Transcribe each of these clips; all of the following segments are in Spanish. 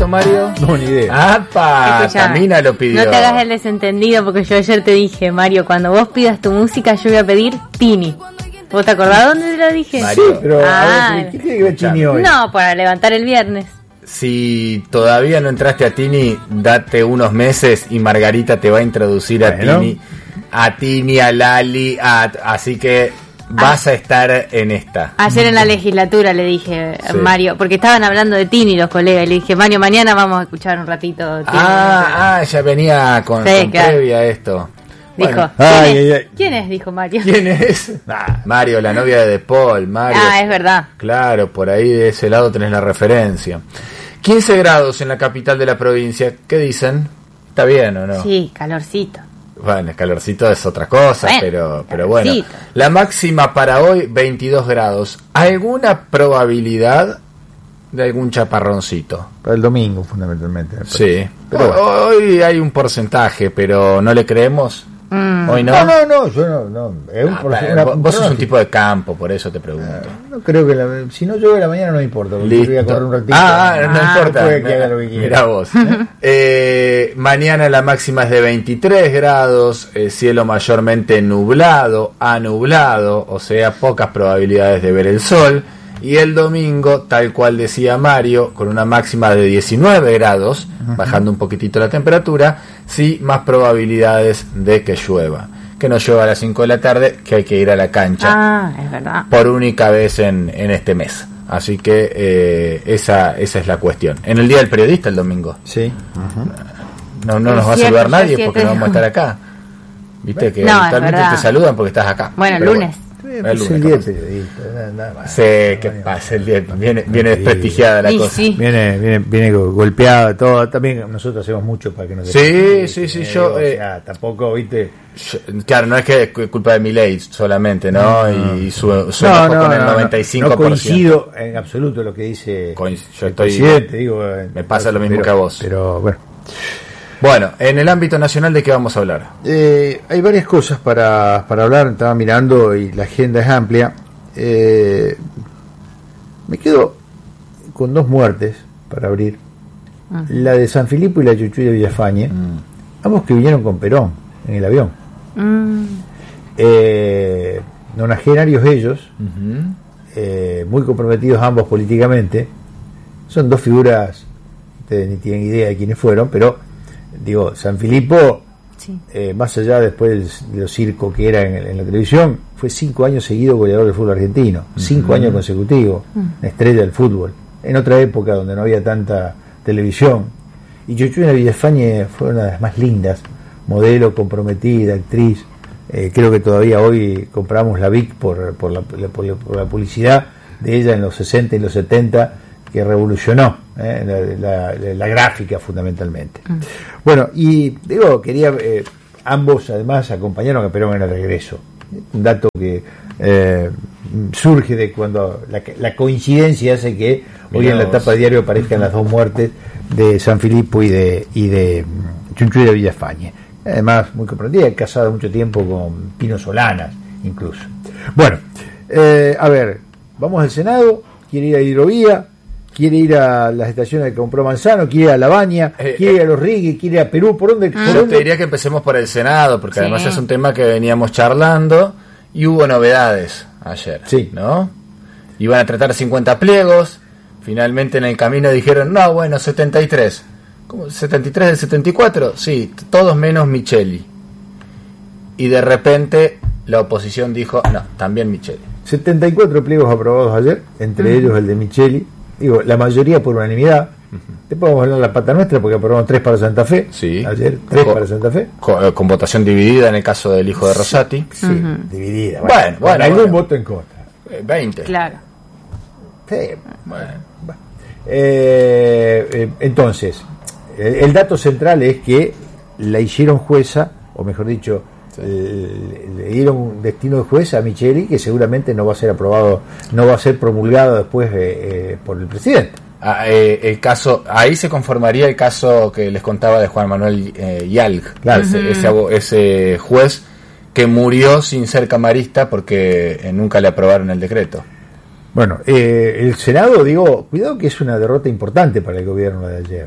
Mario? No, ni idea. ¡Apa! Tamina lo pidió. No te hagas el desentendido, porque yo ayer te dije, Mario, cuando vos pidas tu música, yo voy a pedir Tini. ¿Vos te acordás dónde te lo dije? Mario. Sí, pero a ver, ¿qué tiene que ver Tini hoy? No, para levantar el viernes. Si todavía no entraste a Tini, date unos meses y Margarita te va a introducir a Tini, a Lali, así que vas a estar en esta. Ayer en la legislatura le dije, Mario, porque estaban hablando de Tini los colegas, y le dije, Mario, mañana vamos a escuchar un ratito Tini. Ya venía con previa a esto. Dijo, ¿quién es? Dijo Mario. ¿Quién es? Mario, la novia de Paul. Mario. Es verdad. Claro, por ahí de ese lado tenés la referencia. 15 grados en la capital de la provincia. ¿Qué dicen? ¿Está bien o no? Sí, calorcito. Bueno, el calorcito es otra cosa, pero bueno. La máxima para hoy, 22 grados. ¿Alguna probabilidad de algún chaparroncito? Para el domingo, fundamentalmente. Sí, pero hoy hay un porcentaje, pero ¿no le creemos? Hoy no. No, yo no. Es vos sos un tipo de campo, por eso te pregunto. No creo que si no llueve la mañana no me importa, porque voy a correr un ratito. No importa. Puede que haga lo que quiera. Mirá vos. Mañana la máxima es de 23 grados, cielo mayormente nublado, anublado, o sea, pocas probabilidades de ver el sol. Y el domingo, tal cual decía Mario, con una máxima de 19 grados, bajando un poquitito la temperatura, sí, más probabilidades de que llueva. Que no llueva a las 5 de la tarde, que hay que ir a la cancha. Es verdad. Por única vez en este mes. Así que esa es la cuestión. En el Día del Periodista, el domingo. Sí. No nos va a saludar nadie porque no vamos a estar acá. Viste que habitualmente te saludan porque estás acá. Bueno, el lunes. Es el día del periodista, nada más. Sí, que pasa el día. Viene desprestigiada la cosa. Sí. Viene golpeado todo. También nosotros hacemos mucho para que nos Sí, yo tampoco, viste. Claro, no es que es culpa de Milei solamente, ¿no? Y su enojo con el 95%. No coincido en absoluto lo que dice yo estoy, presidente, digo, me pasa lo mismo que a vos. Pero bueno. Bueno, en el ámbito nacional, ¿de qué vamos a hablar? Hay varias cosas para hablar, estaba mirando y la agenda es amplia. Me quedo con dos muertes para abrir. La de San Filipo y la Chuchuy de Villafañe, ambos que vinieron con Perón en el avión. Nonagenarios ellos, muy comprometidos ambos políticamente. Son dos figuras, ustedes ni tienen idea de quiénes fueron, pero digo, San Filipo, más allá después de los circos que era en la televisión, fue 5 años seguido goleador del fútbol argentino, 5 años consecutivos, una estrella del fútbol, en otra época donde no había tanta televisión. Y Chuchuy Villafañe fue una de las más lindas, modelo, comprometida, actriz. Creo que todavía hoy compramos la Vic por la publicidad de ella en los 60 y los 70, que revolucionó la gráfica fundamentalmente. Bueno, y digo, quería ambos además acompañaron a Perón en el regreso. Un dato que surge de cuando la coincidencia hace que hoy en la tapa de diario aparezcan las dos muertes de San Filipo y de Chuchuy de Villafañe. Además, muy comprometida, casada mucho tiempo con Pino Solanas, incluso. Bueno, a ver, vamos al Senado, quiere ir a Hidrovía, quiere ir a las estaciones que compró Manzano, quiere ir a La Baña, quiere ir a Los Rigui, quiere ir a Perú. ¿Por dónde? Yo te diría que empecemos por el Senado, porque además es un tema que veníamos charlando y hubo novedades ayer, ¿no? Iban a tratar 50 pliegos, finalmente en el camino dijeron, no, bueno, 73. ¿Cómo? ¿73 del 74? Sí, todos menos Micheli. Y de repente la oposición dijo, no, también Micheli. 74 pliegos aprobados ayer, entre ellos el de Micheli. Digo, la mayoría por unanimidad. Después vamos a hablar de la pata nuestra porque aprobamos 3 para Santa Fe. Sí. Ayer, 3 para Santa Fe. Con votación dividida en el caso del hijo de Rosati. Sí, dividida. Bueno, algún voto en contra. 20. Claro. Sí. Entonces, el dato central es que la hicieron jueza, o mejor dicho, le dieron un destino de juez a Micheli, que seguramente no va a ser aprobado, no va a ser promulgado después por el presidente. El caso, ahí se conformaría el caso que les contaba de Juan Manuel Yalg, claro. ese juez que murió sin ser camarista porque nunca le aprobaron el decreto. Bueno, el Senado, digo, cuidado que es una derrota importante para el gobierno de ayer.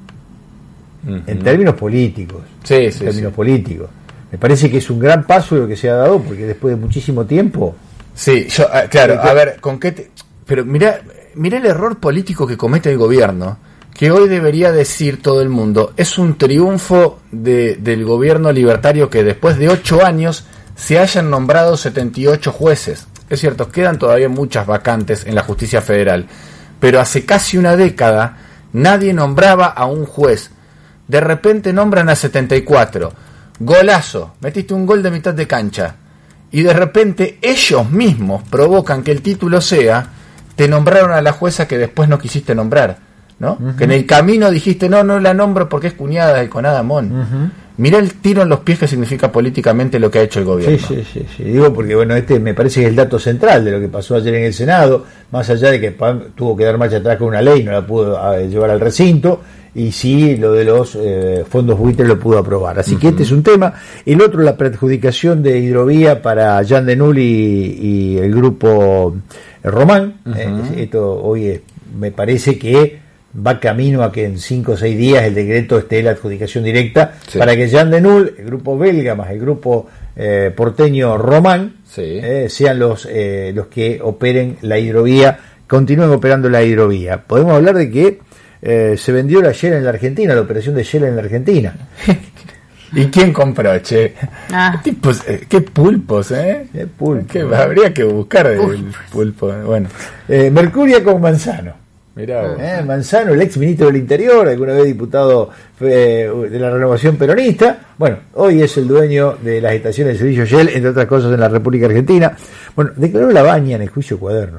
En términos políticos. Políticos. Me parece que es un gran paso lo que se ha dado, porque después de muchísimo tiempo... Sí, claro, a ver, ¿con qué pero mira el error político que comete el gobierno, que hoy debería decir todo el mundo, es un triunfo del gobierno libertario que después de 8 años se hayan nombrado 78 jueces. Es cierto, quedan todavía muchas vacantes en la justicia federal, pero hace casi una década nadie nombraba a un juez. De repente nombran a 74. Golazo, metiste un gol de mitad de cancha. Y de repente ellos mismos provocan que el título sea: te nombraron a la jueza que después no quisiste nombrar, ¿no? Uh-huh. Que en el camino dijiste, no la nombro porque es cuñada de Conada Mon. Uh-huh. Mirá el tiro en los pies que significa políticamente lo que ha hecho el gobierno. Sí. Digo porque, bueno, me parece que es el dato central de lo que pasó ayer en el Senado, más allá de que tuvo que dar marcha atrás con una ley, no la pudo llevar al recinto, y sí, lo de los fondos buitres lo pudo aprobar. Así que este es un tema. El otro, la perjudicación de hidrovía para Jean Denul y el grupo Román. Esto hoy me parece que va camino a que en 5 o 6 días el decreto esté la adjudicación directa, para que Jean Denul, el grupo belga más el grupo porteño Román, sean los que operen la hidrovía, continúen operando la hidrovía. Podemos hablar de que se vendió la Shell en la Argentina, la operación de Shell en la Argentina. ¿Y quién compró, che? Qué pulpos, Qué pulpo. Habría que buscar el pulpo. Bueno. Mercuria con Manzano. Mirá vos. Manzano, el ex ministro del Interior, alguna vez diputado de la Renovación Peronista. Bueno, hoy es el dueño de las estaciones de servicio Shell, entre otras cosas en la República Argentina. Bueno, declaró Labaña en el juicio Cuaderno.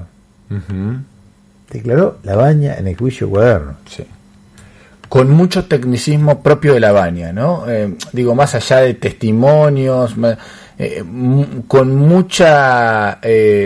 Declaró Labaña en el juicio Cuaderno. Sí. Con mucho tecnicismo propio de Labaña, ¿no? Digo, más allá de testimonios, con mucha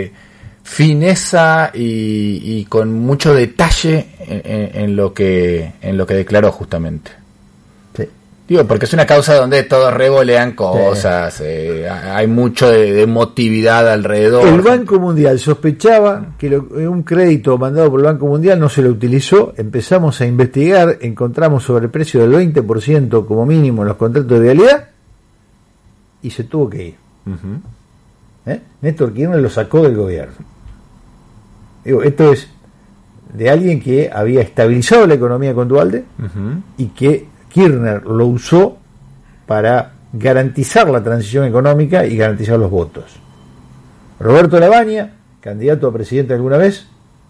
fineza y con mucho detalle en lo que declaró justamente. Sí. Digo, porque es una causa donde todos revolean cosas, hay mucho de emotividad alrededor. El Banco Mundial sospechaba que un crédito mandado por el Banco Mundial no se lo utilizó. Empezamos a investigar, encontramos sobreprecio del 20% como mínimo en los contratos de vialidad y se tuvo que ir. Néstor Kirchner lo sacó del gobierno. Digo, esto es de alguien que había estabilizado la economía con Duhalde y que Kirchner lo usó para garantizar la transición económica y garantizar los votos. Roberto Labaña, candidato a presidente alguna vez,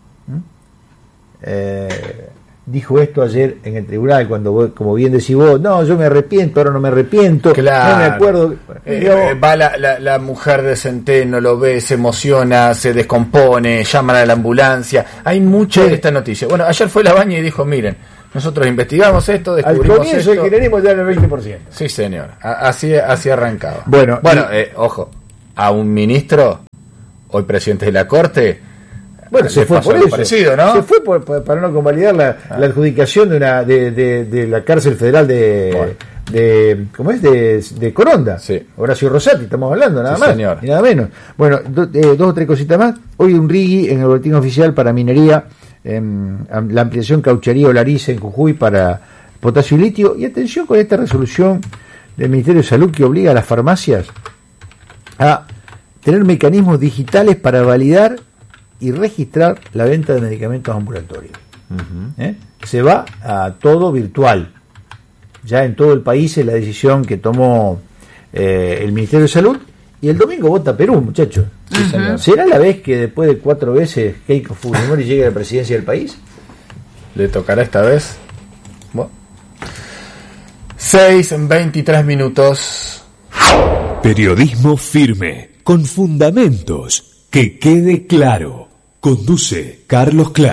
dijo esto ayer en el tribunal, cuando, como bien decís vos, no, yo me arrepiento, ahora no me arrepiento, claro. No me acuerdo. Va la mujer de Centeno, lo ve, se emociona, se descompone, llaman a la ambulancia. Hay mucho de esta noticia. Bueno, ayer fue Labaña y dijo, miren, nosotros investigamos esto, descubrimos al comienzo esto. El kirchnerismo ya era el 20%. Sí, señor. Así arrancaba. Bueno, ojo, a un ministro, hoy presidente de la Corte, se fue por eso. Parecido, ¿no? Se fue para no convalidar la adjudicación de la cárcel federal ¿cómo es? De Coronda. Sí. Horacio Rosati, estamos hablando, nada más. Señor. Y nada menos. Bueno, 2 o 3 cositas más. Hoy un RIGI en el boletín oficial para minería, la ampliación Caucharía Olariza en Jujuy para potasio y litio. Y atención con esta resolución del Ministerio de Salud que obliga a las farmacias a tener mecanismos digitales para validar y registrar la venta de medicamentos ambulatorios. Se va a todo virtual. Ya en todo el país es la decisión que tomó el Ministerio de Salud. Y el domingo vota Perú, muchachos. Sí, señor. ¿Será la vez que después de 4 veces Keiko Fujimori llegue a la presidencia del país? ¿Le tocará esta vez? Bueno. 6:23. Periodismo firme, con fundamentos, que quede claro. Conduce Carlos Clark.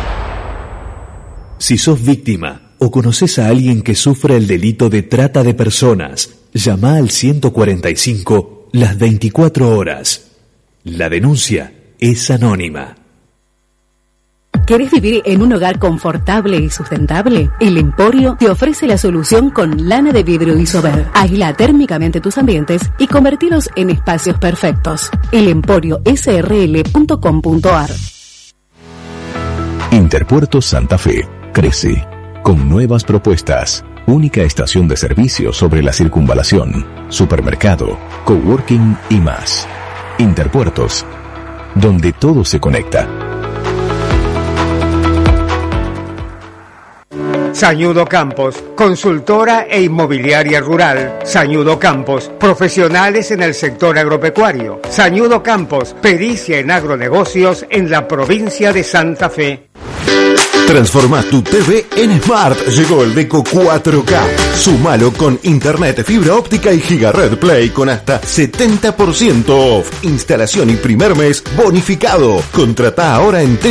Si sos víctima o conoces a alguien que sufre el delito de trata de personas, llama al 145 las 24 horas. La denuncia es anónima. ¿Querés vivir en un hogar confortable y sustentable? El Emporio te ofrece la solución con lana de vidrio Isover. Aísla térmicamente tus ambientes y convertilos en espacios perfectos. elemporiosrl.com.ar. Interpuertos Santa Fe crece con nuevas propuestas. Única estación de servicio sobre la circunvalación, supermercado, coworking y más. Interpuertos, donde todo se conecta. Sañudo Campos, consultora e inmobiliaria rural. Sañudo Campos, profesionales en el sector agropecuario. Sañudo Campos, pericia en agronegocios en la provincia de Santa Fe. Transforma tu TV en Smart. Llegó el Deco 4K. Súmalo con internet, fibra óptica y Gigared Play con hasta 70% off. Instalación y primer mes bonificado. Contratá ahora en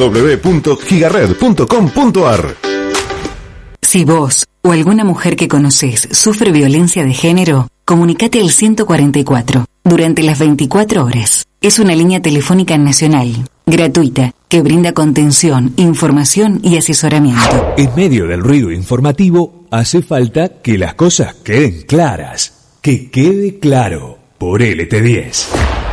www.gigared.com.ar. Si vos o alguna mujer que conocés sufre violencia de género, comunicate al 144 durante las 24 horas. Es una línea telefónica nacional, gratuita, que brinda contención, información y asesoramiento. En medio del ruido informativo, hace falta que las cosas queden claras. Que quede claro por LT10.